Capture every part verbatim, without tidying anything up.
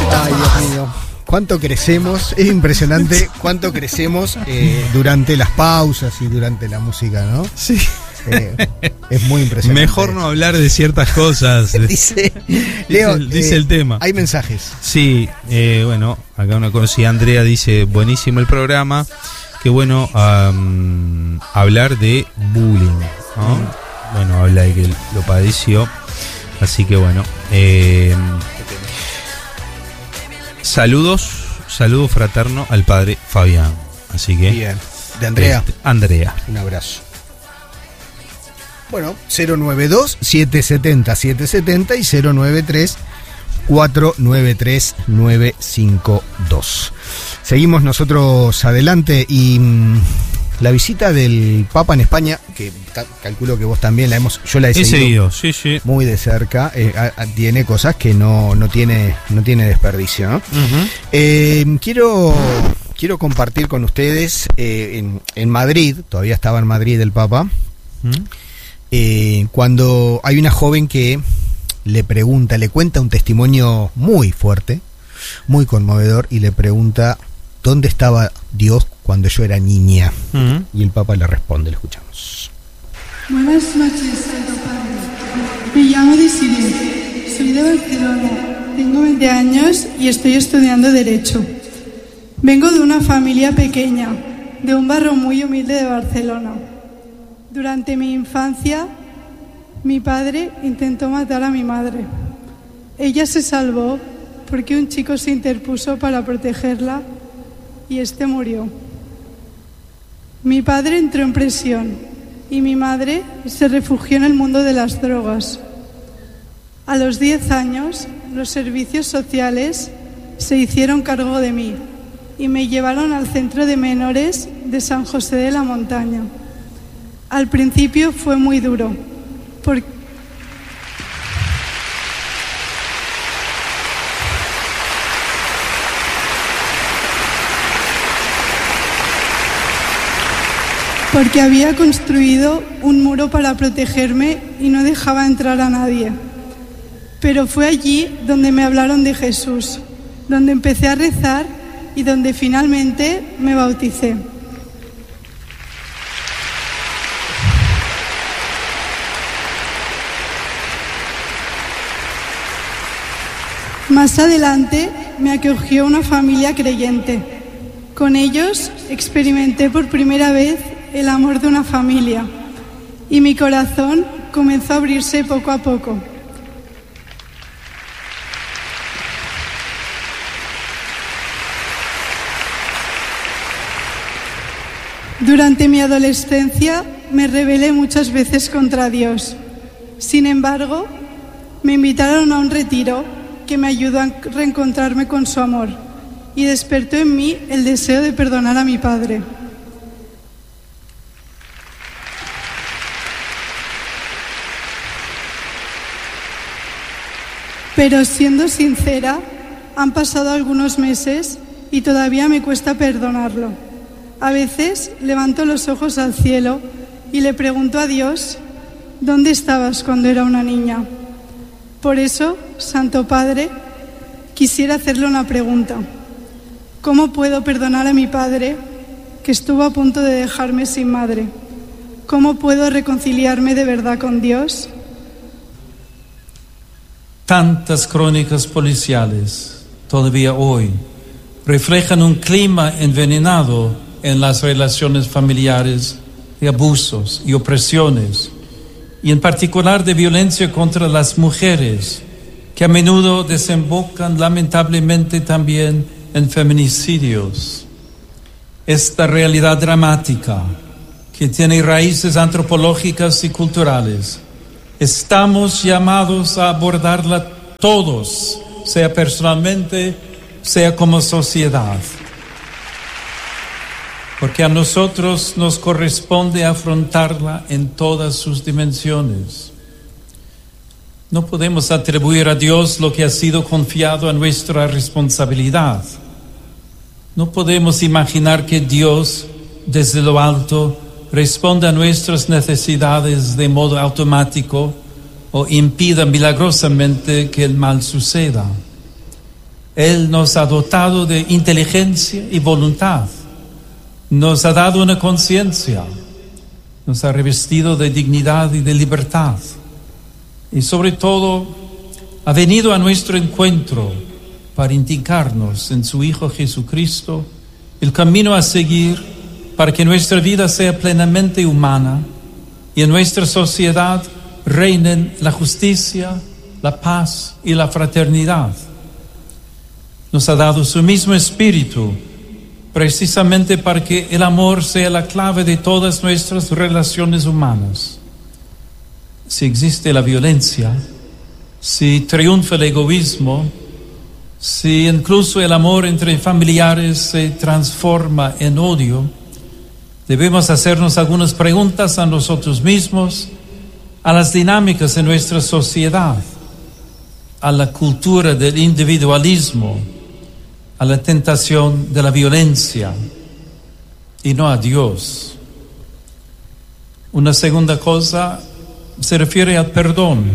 Ay, Dios mío. Cuánto crecemos, es impresionante cuánto crecemos eh, durante las pausas y durante la música, ¿no? Sí. Eh, es muy impresionante. Mejor no hablar de ciertas cosas. dice, Leo, dice, dice eh, el tema. Hay mensajes. Sí, eh, bueno, acá una conocida, Andrea, dice, buenísimo el programa. Qué bueno um, hablar de bullying, ¿no? Mm. Bueno, habla de que lo padeció. Así que bueno, eh, saludos, saludo fraterno al padre Fabián. Así que bien. ¿De Andrea? Este, Andrea. Un abrazo. Bueno, cero nueve dos, siete siete cero, siete siete cero y cero nueve tres, cuatro nueve tres, nueve cinco dos. Seguimos nosotros adelante y mmm, la visita del Papa en España, que ta, calculo que vos también la hemos, yo la he, he seguido, seguido sí, sí. muy de cerca, eh, a, a, tiene cosas que no, no, tiene, no tiene desperdicio, ¿no? Uh-huh. eh, quiero, quiero compartir con ustedes eh, en, en Madrid, todavía estaba en Madrid el Papa, uh-huh. eh, cuando hay una joven que le pregunta, le cuenta un testimonio muy fuerte, muy conmovedor, y le pregunta ¿dónde estaba Dios cuando yo era niña? Uh-huh. Y el Papa le responde, le escuchamos. Buenas noches, Santo Padre. Me llamo Desiree, soy de Barcelona, tengo veinte años y estoy estudiando Derecho. Vengo de una familia pequeña, de un barrio muy humilde de Barcelona. Durante mi infancia, mi padre intentó matar a mi madre. Ella se salvó porque un chico se interpuso para protegerla y este murió. Mi padre entró en prisión y mi madre se refugió en el mundo de las drogas. A los diez años, los servicios sociales se hicieron cargo de mí y me llevaron al centro de menores de San José de la Montaña. Al principio fue muy duro, porque porque había construido un muro para protegerme y no dejaba entrar a nadie. Pero fue allí donde me hablaron de Jesús, donde empecé a rezar y donde finalmente me bauticé. Más adelante me acogió una familia creyente. Con ellos experimenté por primera vez el amor de una familia y mi corazón comenzó a abrirse poco a poco. Durante mi adolescencia me rebelé muchas veces contra Dios. Sin embargo, me invitaron a un retiro que me ayudó a reencontrarme con su amor y despertó en mí el deseo de perdonar a mi padre. Pero siendo sincera, han pasado algunos meses y todavía me cuesta perdonarlo. A veces levanto los ojos al cielo y le pregunto a Dios, ¿dónde estabas cuando era una niña? Por eso, Santo Padre, quisiera hacerle una pregunta. ¿Cómo puedo perdonar a mi padre que estuvo a punto de dejarme sin madre? ¿Cómo puedo reconciliarme de verdad con Dios? Tantas crónicas policiales, todavía hoy, reflejan un clima envenenado en las relaciones familiares de abusos y opresiones, y en particular de violencia contra las mujeres, que a menudo desembocan lamentablemente también en feminicidios. Esta realidad dramática, que tiene raíces antropológicas y culturales, estamos llamados a abordarla todos, sea personalmente, sea como sociedad. Porque a nosotros nos corresponde afrontarla en todas sus dimensiones. No podemos atribuir a Dios lo que ha sido confiado a nuestra responsabilidad. No podemos imaginar que Dios, desde lo alto, responda a nuestras necesidades de modo automático o impida milagrosamente que el mal suceda. Él nos ha dotado de inteligencia y voluntad, nos ha dado una conciencia, nos ha revestido de dignidad y de libertad, y sobre todo ha venido a nuestro encuentro para indicarnos en su Hijo Jesucristo el camino a seguir para que nuestra vida sea plenamente humana y en nuestra sociedad reinen la justicia, la paz y la fraternidad. Nos ha dado su mismo espíritu, precisamente para que el amor sea la clave de todas nuestras relaciones humanas. Si existe la violencia, si triunfa el egoísmo, si incluso el amor entre familiares se transforma en odio, debemos hacernos algunas preguntas a nosotros mismos, a las dinámicas de nuestra sociedad, a la cultura del individualismo, a la tentación de la violencia y no a Dios. Una segunda cosa se refiere al perdón.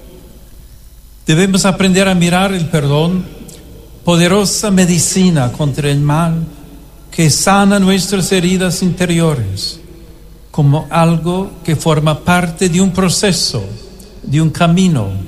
Debemos aprender a mirar el perdón, poderosa medicina contra el mal que sana nuestras heridas interiores, como algo que forma parte de un proceso, de un camino.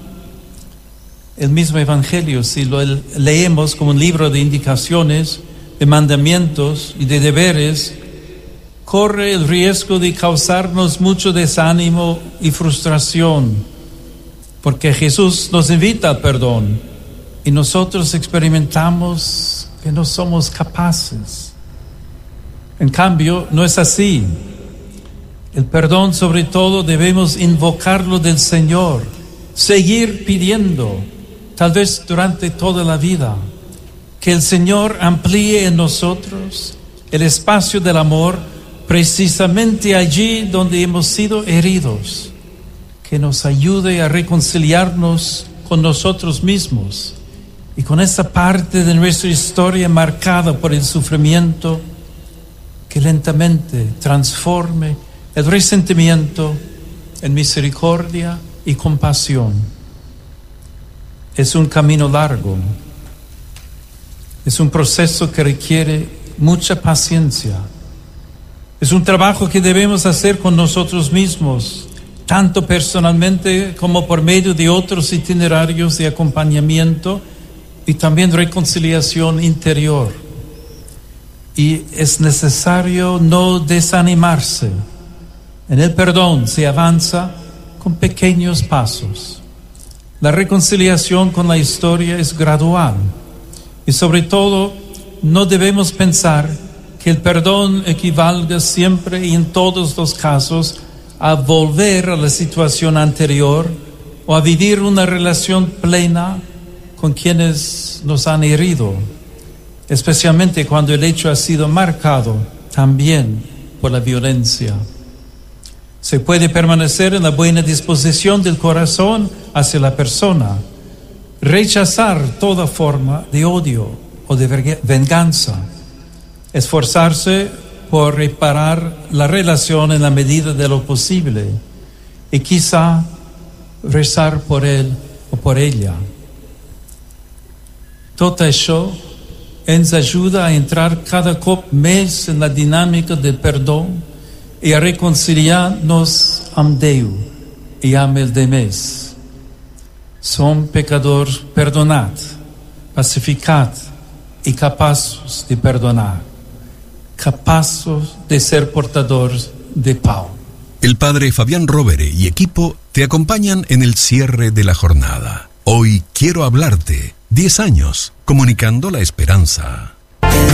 El mismo Evangelio, si lo leemos como un libro de indicaciones, de mandamientos y de deberes, corre el riesgo de causarnos mucho desánimo y frustración, porque Jesús nos invita al perdón y nosotros experimentamos que no somos capaces. En cambio, no es así. El perdón, sobre todo, debemos invocarlo del Señor, seguir pidiendo, tal vez durante toda la vida, que el Señor amplíe en nosotros el espacio del amor precisamente allí donde hemos sido heridos, que nos ayude a reconciliarnos con nosotros mismos y con esa parte de nuestra historia marcada por el sufrimiento, que lentamente transforme el resentimiento en misericordia y compasión. Es un camino largo, es un proceso que requiere mucha paciencia, es un trabajo que debemos hacer con nosotros mismos, tanto personalmente como por medio de otros itinerarios de acompañamiento y también reconciliación interior. Y es necesario no desanimarse. En el perdón se avanza con pequeños pasos. La reconciliación con la historia es gradual y sobre todo no debemos pensar que el perdón equivalga siempre y en todos los casos a volver a la situación anterior o a vivir una relación plena con quienes nos han herido, especialmente cuando el hecho ha sido marcado también por la violencia. Se puede permanecer en la buena disposición del corazón hacia la persona, rechazar toda forma de odio o de venganza, esforzarse por reparar la relación en la medida de lo posible y quizá rezar por él o por ella. Tot això ens ajuda a entrar cada cop més en la dinàmica del perdó i a reconciliar-nos amb Déu i amb el demés. Som pecadors perdonats, pacificats y capaces de perdonar, capaces de ser portadores de paz. El padre Fabián Rovere y equipo te acompañan en el cierre de la jornada. Hoy quiero hablarte. Diez años comunicando la esperanza.